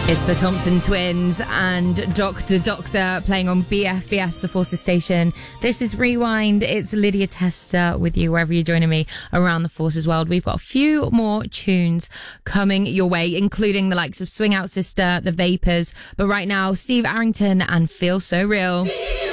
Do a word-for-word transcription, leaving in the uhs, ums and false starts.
It's the Thompson Twins and Doctor Doctor playing on B F B S, the Forces station. This is Rewind. It's Lydia Tester with you wherever you're joining me around the Forces world. We've got a few more tunes coming your way, including the likes of Swing Out Sister, The Vapors. But right now, Steve Arrington and Feel So Real.